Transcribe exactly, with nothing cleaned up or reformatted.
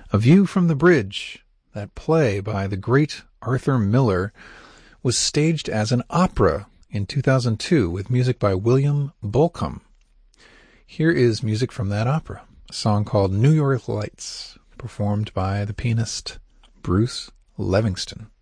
A View from the Bridge, that play by the great Arthur Miller, was staged as an opera in two thousand two with music by William Bolcom. Here is music from that opera, a song called New York Lights, performed by the pianist Bruce Levingston.